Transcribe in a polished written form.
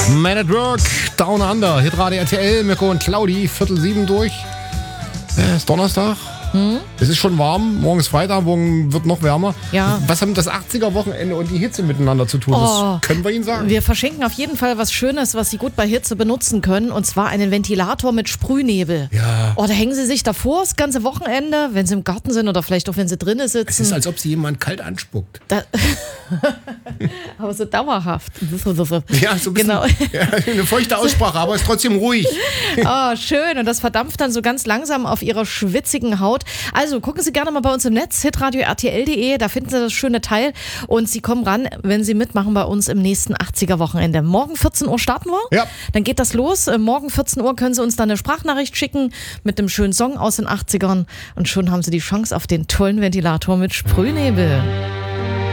Man at Work, Down Under, Hitradio RTL, Mirko und Claudi, 6:45 durch. Ist Donnerstag. Es ist schon warm, morgen ist Freitag, morgen wird noch wärmer. Ja. Was haben das 80er-Wochenende und die Hitze miteinander zu tun? Das können wir Ihnen sagen. Wir verschenken auf jeden Fall was Schönes, was Sie gut bei Hitze benutzen können, und zwar einen Ventilator mit Sprühnebel. Ja. Da hängen Sie sich davor das ganze Wochenende, wenn Sie im Garten sind oder vielleicht auch wenn Sie drinnen sitzen. Es ist, als ob Sie jemand kalt anspuckt. Aber so dauerhaft. Ja, so ein bisschen, genau. Ja, eine feuchte Aussprache, aber ist trotzdem ruhig. Schön. Und das verdampft dann so ganz langsam auf Ihrer schwitzigen Haut. Also gucken Sie gerne mal bei uns im Netz, hitradio RTL.de, da finden Sie das schöne Teil und Sie kommen ran, wenn Sie mitmachen bei uns im nächsten 80er-Wochenende. Morgen 14 Uhr starten wir. Ja. Dann geht das los. Morgen 14 Uhr können Sie uns dann eine Sprachnachricht schicken mit einem schönen Song aus den 80ern und schon haben Sie die Chance auf den tollen Ventilator mit Sprühnebel.